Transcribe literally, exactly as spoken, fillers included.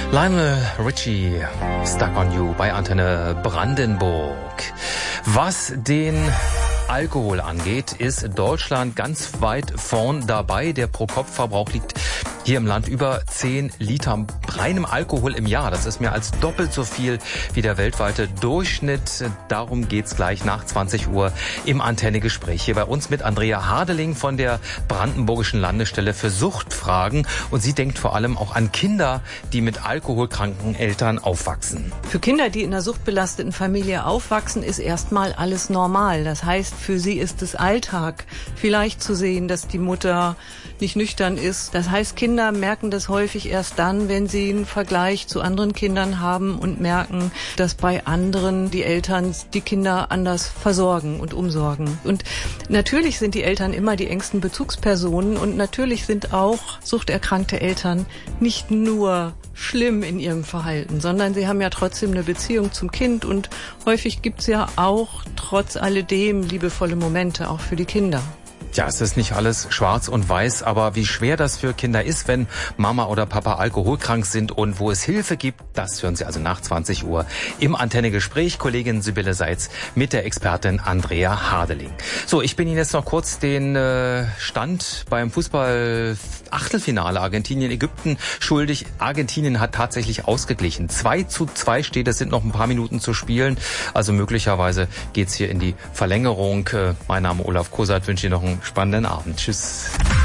Lionel Richie, Stuck on You bei Antenne Brandenburg. Was den Alkohol angeht, ist Deutschland ganz weit vorn dabei. Der Pro-Kopf-Verbrauch liegt hier im Land über zehn Liter reinem Alkohol im Jahr. Das ist mehr als doppelt so viel wie der weltweite Durchschnitt. Darum geht's gleich nach zwanzig Uhr im Antenne-Gespräch. Hier bei uns mit Andrea Hadeling von der Brandenburgischen Landesstelle für Suchtfragen. Und sie denkt vor allem auch an Kinder, die mit alkoholkranken Eltern aufwachsen. Für Kinder, die in einer suchtbelasteten Familie aufwachsen, ist erstmal alles normal. Das heißt, für sie ist es Alltag, vielleicht zu sehen, dass die Mutter nicht nüchtern ist. Das heißt, Kinder merken das häufig erst dann, wenn sie einen Vergleich zu anderen Kindern haben und merken, dass bei anderen die Eltern die Kinder anders versorgen und umsorgen. Und natürlich sind die Eltern immer die engsten Bezugspersonen und natürlich sind auch suchterkrankte Eltern nicht nur schlimm in ihrem Verhalten, sondern sie haben ja trotzdem eine Beziehung zum Kind und häufig gibt's ja auch trotz alledem liebevolle Momente auch für die Kinder. Ja, es ist nicht alles schwarz und weiß, aber wie schwer das für Kinder ist, wenn Mama oder Papa alkoholkrank sind und wo es Hilfe gibt, das hören Sie also nach zwanzig Uhr im Antenne-Gespräch. Kollegin Sibylle Seitz mit der Expertin Andrea Hadeling. So, ich bin Ihnen jetzt noch kurz den äh, Stand beim Fußball-Achtelfinale Argentinien-Ägypten schuldig. Argentinien hat tatsächlich ausgeglichen. zwei zu zwei steht, es sind noch ein paar Minuten zu spielen. Also möglicherweise geht's hier in die Verlängerung. Äh, mein Name Olaf Kosat, wünsche Ihnen noch einen spannenden Abend. Tschüss.